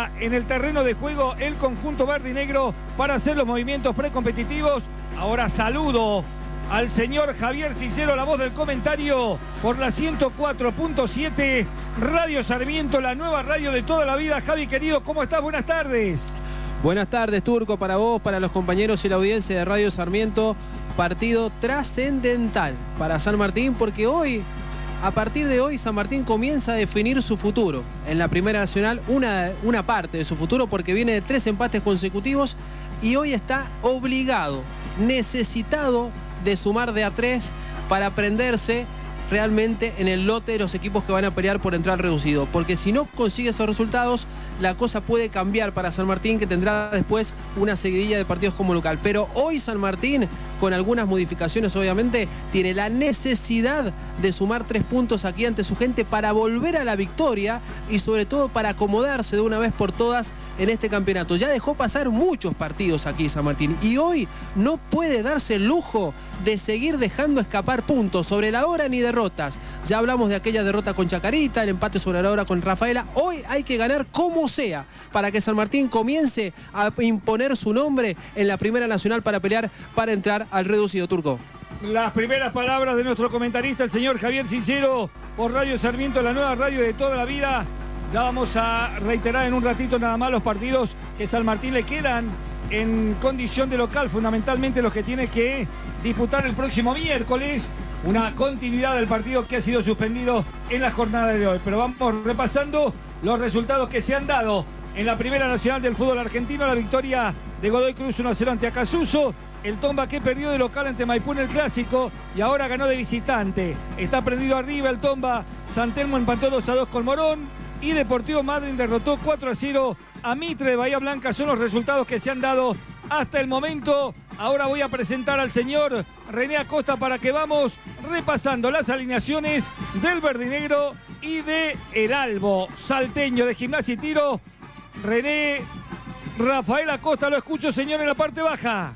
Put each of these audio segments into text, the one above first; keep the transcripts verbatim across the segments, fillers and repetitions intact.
entra en el terreno de juego el conjunto verde y negro para hacer los movimientos precompetitivos. Ahora saludo al señor Javier Cicero, la voz del comentario, por la ciento cuatro punto siete, Radio Sarmiento, la nueva radio de toda la vida. Javi, querido, ¿cómo estás? Buenas tardes. Buenas tardes, Turco, para vos, para los compañeros y la audiencia de Radio Sarmiento. Partido trascendental para San Martín, porque hoy, a partir de hoy, San Martín comienza a definir su futuro en la Primera Nacional, una, una parte de su futuro, porque viene de tres empates consecutivos y hoy está obligado, necesitado de sumar de a tres para prenderse realmente en el lote de los equipos que van a pelear por entrar reducido, porque si no consigue esos resultados, la cosa puede cambiar para San Martín, que tendrá después una seguidilla de partidos como local. Pero hoy San Martín, con algunas modificaciones obviamente, tiene la necesidad de sumar tres puntos aquí ante su gente para volver a la victoria y sobre todo para acomodarse de una vez por todas en este campeonato. Ya dejó pasar muchos partidos aquí San Martín y hoy no puede darse el lujo de seguir dejando escapar puntos sobre la hora ni derrotas. Ya hablamos de aquella derrota con Chacarita, el empate sobre la hora con Rafaela. Hoy hay que ganar como sea para que San Martín comience a imponer su nombre en la Primera Nacional para pelear para entrar al reducido, Turco. Las primeras palabras de nuestro comentarista, el señor Javier Cicero, por Radio Sarmiento, la nueva radio de toda la vida. Ya vamos a reiterar en un ratito nada más los partidos que San Martín le quedan en condición de local, fundamentalmente los que tiene que disputar el próximo miércoles. Una continuidad del partido que ha sido suspendido en la jornada de hoy. Pero vamos repasando los resultados que se han dado en la Primera Nacional del fútbol argentino. La victoria de Godoy Cruz uno a cero ante Acasuso. El Tomba, que perdió de local ante Maipú en el Clásico y ahora ganó de visitante. Está prendido arriba el Tomba. San Telmo empató dos a dos con Morón. Y Deportivo Madryn derrotó cuatro a cero a Mitre de Bahía Blanca. Son los resultados que se han dado hasta el momento. Ahora voy a presentar al señor René Acosta para que vamos repasando las alineaciones del verde y negro y de el Albo salteño de Gimnasia y Tiro. René, Rafael Acosta, lo escucho, señor, en la parte baja.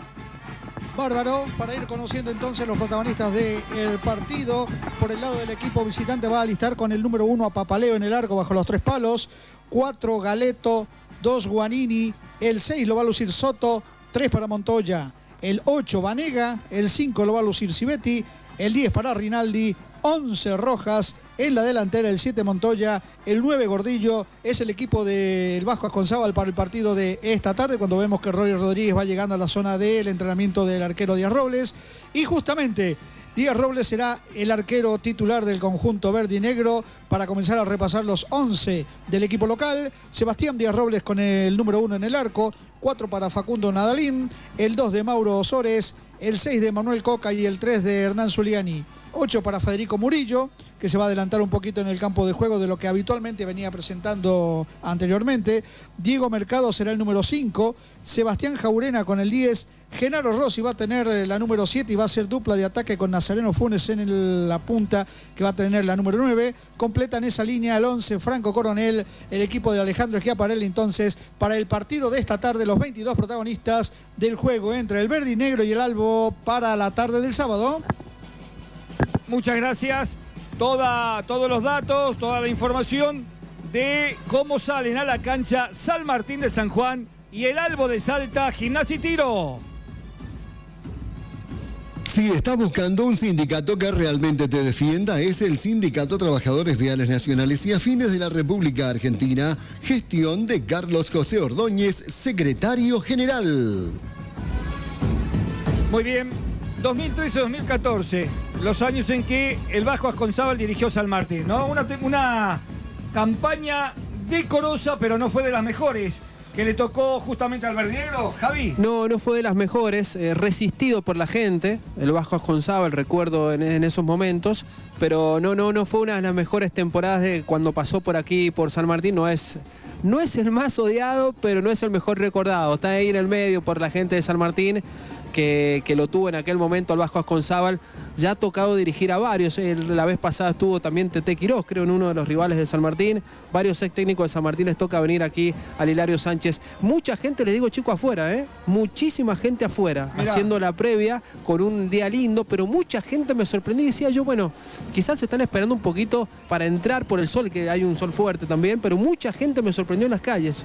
Bárbaro, para ir conociendo entonces los protagonistas del partido. Por el lado del equipo visitante va a alistar con el número uno a Papaleo en el arco bajo los tres palos. Cuatro Galeto, dos Guanini, el seis lo va a lucir Soto, tres para Montoya, el ocho Vanega, el cinco lo va a lucir Civetti, el diez para Rinaldi, once Rojas, en la delantera el siete Montoya, el nueve Gordillo. Es el equipo del Vasco Asconzábal para el partido de esta tarde, cuando vemos que Rory Rodríguez va llegando a la zona del entrenamiento del arquero Díaz Robles. Y justamente Díaz Robles será el arquero titular del conjunto verde y negro para comenzar a repasar los once del equipo local. Sebastián Díaz Robles con el número uno en el arco, cuatro para Facundo Nadalín, el dos de Mauro Osores, el seis de Manuel Coca y el tres de Hernán Zuliani. ocho para Federico Murillo, que se va a adelantar un poquito en el campo de juego de lo que habitualmente venía presentando anteriormente. Diego Mercado será el número cinco, Sebastián Jaurena con el diez, Genaro Rossi va a tener la número siete y va a ser dupla de ataque con Nazareno Funes en el, la punta, que va a tener la número nueve. Completan esa línea el once, Franco Coronel, el equipo de Alejandro Schiaparelli. Entonces, para el partido de esta tarde, los veintidós protagonistas del juego entre el verde y negro y el Albo para la tarde del sábado. Muchas gracias. Toda, todos los datos, toda la información de cómo salen a la cancha San Martín de San Juan y el Albo de Salta, Gimnasia y Tiro. Si estás buscando un sindicato que realmente te defienda, es el Sindicato Trabajadores Viales Nacionales y Afines de la República Argentina, gestión de Carlos José Ordóñez, secretario general. Muy bien, dos mil trece dos mil catorce, los años en que el Vasco Asconzábal dirigió San Martín, ¿no? Una, una campaña decorosa, pero no fue de las mejores que le tocó justamente al verdinegro, Javi. No, no fue de las mejores, eh, resistido por la gente, el Vasco Asconzábal, recuerdo en, en esos momentos, pero no, no, no fue una de las mejores temporadas de cuando pasó por aquí, por San Martín. No es, no es el más odiado, pero no es el mejor recordado. Está ahí en el medio por la gente de San Martín, que, que lo tuvo en aquel momento al Vasco Asconzábal. Ya ha tocado dirigir a varios. El, la vez pasada estuvo también Tete Quirós, creo, en uno de los rivales de San Martín. Varios ex técnicos de San Martín les toca venir aquí al Hilario Sánchez. Mucha gente, les digo, chico, afuera, ¿eh? Muchísima gente afuera, Mirá. haciendo la previa con un día lindo, pero mucha gente me sorprendí y decía yo, bueno, quizás se están esperando un poquito para entrar por el sol, que hay un sol fuerte también, pero mucha gente me sorprendió en las calles.